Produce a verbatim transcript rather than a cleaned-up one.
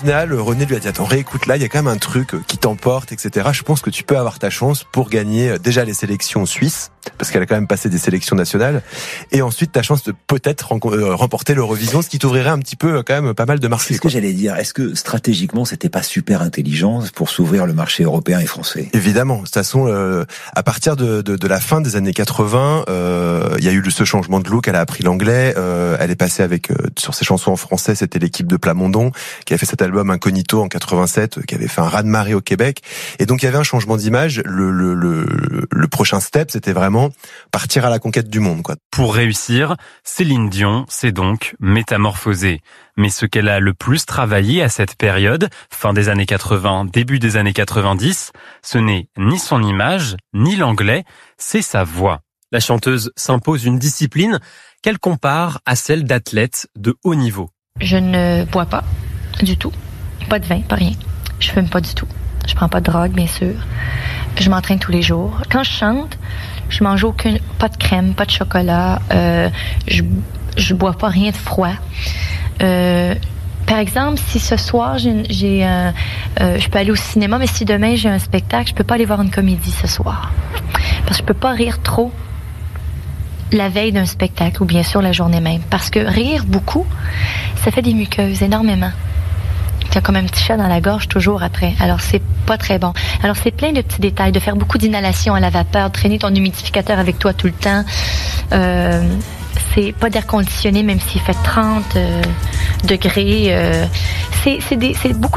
final, René lui a dit attends, réécoute là, il y a quand même un truc qui t'emporte, et cetera. Je pense que tu peux avoir ta chance pour gagner déjà les sélections suisses, parce qu'elle a quand même passé des sélections nationales, et ensuite ta chance de peut-être remporter l'Eurovision, ce qui t'ouvrirait un petit peu quand même pas mal de marchés. C'est ce que j'allais dire. Est-ce que stratégiquement c'était pas super intelligent pour s'ouvrir le marché européen et français? Évidemment. De toute façon, euh, à partir de, de, de la fin des années quatre-vingts, euh, il y a eu ce changement de look. Elle a appris l'anglais. Euh, elle est passée avec euh, sur ses chansons en français. C'était l'équipe de Plamondon qui a fait cet album Incognito en quatre-vingt-sept, qui avait fait un raz-de-marée au Québec. Et donc il y avait un changement d'image. Le, le, le, le prochain step, c'était vraiment partir à la conquête du monde, quoi. Pour réussir, Céline Dion s'est donc métamorphosée. Mais ce qu'elle a le plus travaillé à cette période, fin des années quatre-vingts, début des années quatre-vingt-dix, ce n'est ni son image, ni l'anglais, c'est sa voix. La chanteuse s'impose une discipline qu'elle compare à celle d'athlètes de haut niveau. Je ne bois pas du tout, pas de vin, pas rien. Je fume pas du tout. Je prends pas de drogue, bien sûr. Je m'entraîne tous les jours. Quand je chante, je mange aucune, pas de crème, pas de chocolat. Euh, je, je bois pas rien de froid. Euh, par exemple, si ce soir j'ai, j'ai euh, euh, je peux aller au cinéma, mais si demain j'ai un spectacle, je peux pas aller voir une comédie ce soir, parce que je peux pas rire trop la veille d'un spectacle ou bien sûr la journée même, parce que rire beaucoup, ça fait des muqueuses énormément. Tu as comme un petit chat dans la gorge toujours après. Alors, c'est pas très bon. Alors, c'est plein de petits détails, de faire beaucoup d'inhalation à la vapeur, de traîner ton humidificateur avec toi tout le temps. Euh, c'est pas d'air conditionné, même s'il fait trente euh, degrés. Euh, c'est, c'est, des, c'est beaucoup